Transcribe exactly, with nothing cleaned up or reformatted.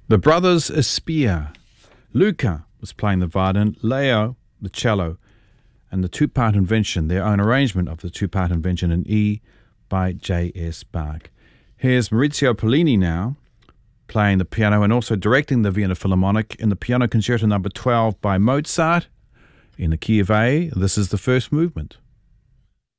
The brothers Espia. Luca was playing the violin, Leo the cello, and the two-part invention, their own arrangement of the two-part invention in E by J S Bach. Here's Maurizio Pollini now, playing the piano and also directing the Vienna Philharmonic in the Piano Concerto number twelve by Mozart in the key of A. This is the first movement.